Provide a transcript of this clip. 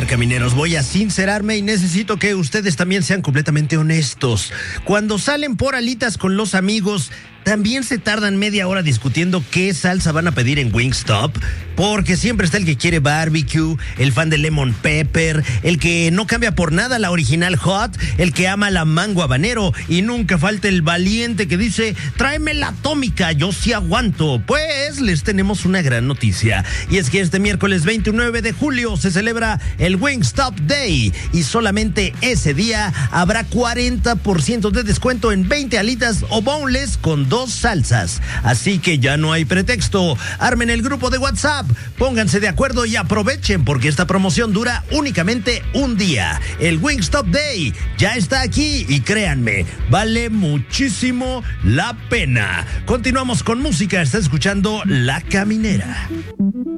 ver, camineros, voy a sincerarme y necesito que ustedes también sean completamente honestos. Cuando salen por alitas con los amigos, ¿también se tardan media hora discutiendo qué salsa van a pedir en Wingstop? Porque siempre está el que quiere barbecue, el fan de lemon pepper, el que no cambia por nada la original hot, el que ama la mango habanero, y nunca falta el valiente que dice, tráeme la atómica, yo sí aguanto. Pues les tenemos una gran noticia, y es que este miércoles 29 de julio se celebra el Wingstop Day, y solamente ese día habrá 40% de descuento en 20 alitas o boneless con 2 salsas. Así que ya no hay pretexto. Armen el grupo de WhatsApp, pónganse de acuerdo y aprovechen, porque esta promoción dura únicamente un día. El Wingstop Day ya está aquí y créanme, vale muchísimo la pena. Continuamos con música. Está escuchando La Caminera.